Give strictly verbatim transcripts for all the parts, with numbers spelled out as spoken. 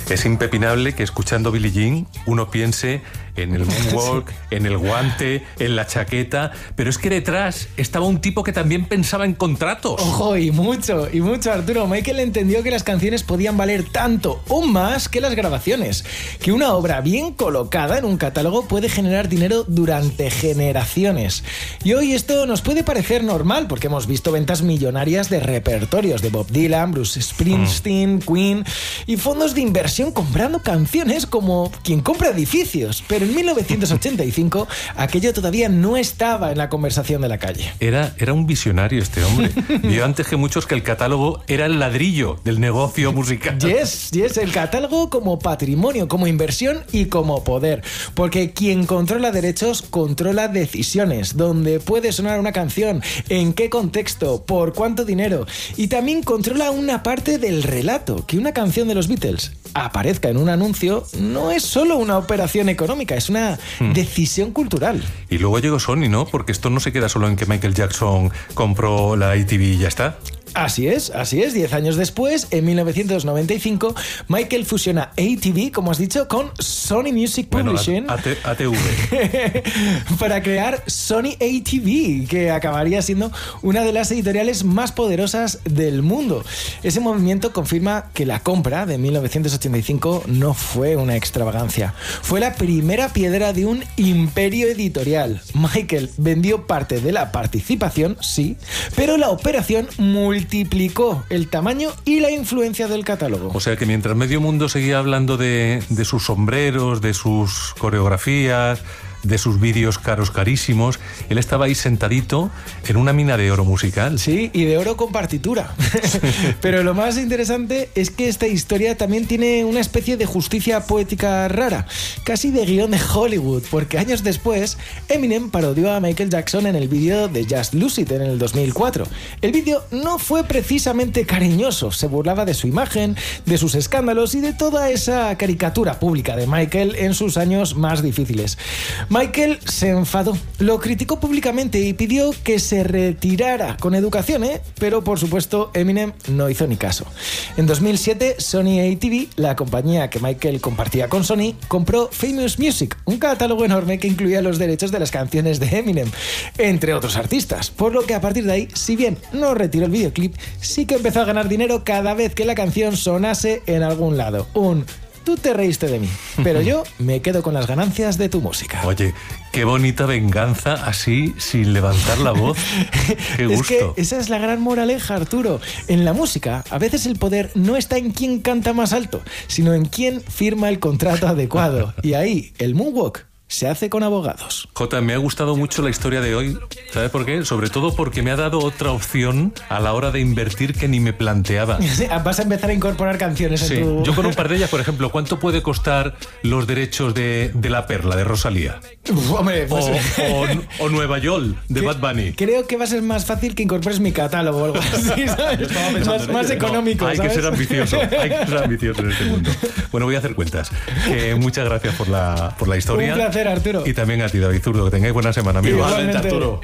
Es impepinable que escuchando Billie Jean uno piense en el moonwalk, sí. en el guante, en la chaqueta, pero es que detrás estaba un tipo que también pensaba en contratos. Ojo, y mucho, y mucho, Arturo. Michael entendió que las canciones podían valer tanto o más que las grabaciones, que una obra bien colocada en un catálogo puede generar dinero durante generaciones. Y hoy esto nos puede parecer normal, porque hemos visto ventas millonarias de repertorios de Bob Dylan, Bruce Springsteen, mm. Queen, y fondos de inversión comprando canciones como quien compra edificios, pero en mil novecientos ochenta y cinco aquello todavía no estaba en la conversación de la calle. Era, era un visionario este hombre. Vio antes que muchos que el catálogo era el ladrillo del negocio musical. Yes, yes, el catálogo como patrimonio, como inversión y como poder. Porque quien controla derechos, controla decisiones. Dónde puede sonar una canción, en qué contexto, por cuánto dinero. Y también controla una parte del relato. Que una canción de los Beatles aparezca en un anuncio no es solo una operación económica, es una hmm. decisión cultural. Y luego llegó Sony, ¿no? Porque esto no se queda solo en que Michael Jackson compró la A T V y ya está. Así es, así es. Diez años después, en mil novecientos noventa y cinco, Michael fusiona A T V, como has dicho, con Sony Music Publishing. Bueno, A T V. Para crear Sony A T V, que acabaría siendo una de las editoriales más poderosas del mundo. Ese movimiento confirma que la compra de mil novecientos ochenta y cinco no fue una extravagancia. Fue la primera piedra de un imperio editorial. Michael vendió parte de la participación, sí, pero la operación multiplicó multiplicó el tamaño y la influencia del catálogo. O sea que mientras medio mundo seguía hablando de, de sus sombreros, de sus coreografías, de sus vídeos caros, carísimos, él estaba ahí sentadito en una mina de oro musical. Sí, y de oro con partitura. Pero lo más interesante es que esta historia también tiene una especie de justicia poética rara, casi de guión de Hollywood, porque años después Eminem parodió a Michael Jackson en el vídeo de Just Lose It en el dos mil cuatro. El vídeo no fue precisamente cariñoso, se burlaba de su imagen, de sus escándalos y de toda esa caricatura pública de Michael en sus años más difíciles. Michael se enfadó, lo criticó públicamente y pidió que se retirara con educación, ¿eh? Pero por supuesto Eminem no hizo ni caso. En dos mil siete, Sony A T V, la compañía que Michael compartía con Sony, compró Famous Music, un catálogo enorme que incluía los derechos de las canciones de Eminem, entre otros artistas, por lo que a partir de ahí, si bien no retiró el videoclip, sí que empezó a ganar dinero cada vez que la canción sonase en algún lado. Un tú te reíste de mí, pero yo me quedo con las ganancias de tu música. Oye, qué bonita venganza, así, sin levantar la voz. Qué gusto. Es que esa es la gran moraleja, Arturo. En la música, a veces el poder no está en quién canta más alto, sino en quién firma el contrato adecuado. Y ahí, el moonwalk se hace con abogados. Jota, me ha gustado mucho la historia de hoy. ¿Sabes por qué? Sobre todo porque me ha dado otra opción a la hora de invertir que ni me planteaba. Vas a empezar a incorporar canciones sí. en tu... Yo con un par de ellas, por ejemplo, ¿cuánto puede costar los derechos de, de La Perla, de Rosalía? Uf, hombre, pues... o, o, o Nueva York, de Bad Bunny. Creo que va a ser más fácil que incorpores mi catálogo o algo así, ¿sabes? Más, más económico, no, hay ¿sabes? que ser ambicioso, hay que ser ambicioso en este mundo. Bueno, voy a hacer cuentas. Eh, muchas gracias por la, por la historia. Un placer, Arturo. Y también a ti, David Zurdo, que tengáis buena semana, amigo. Igualmente, Arturo.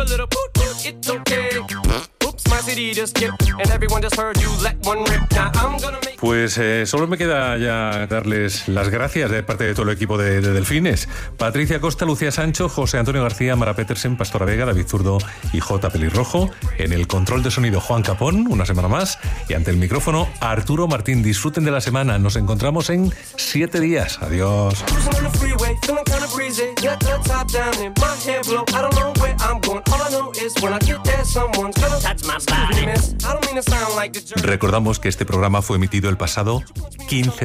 Pues eh, solo me queda ya darles las gracias de parte de todo el equipo de, de Delfines. Patricia Costa, Lucía Sancho, José Antonio García, Mara Petersen, Pastora Vega, David Zurdo y J. Pelirrojo. En el control de sonido, Juan Capón, una semana más. Y ante el micrófono, Arturo Martín. Disfruten de la semana. Nos encontramos en siete días. Adiós. Recordamos que este programa fue emitido el pasado quince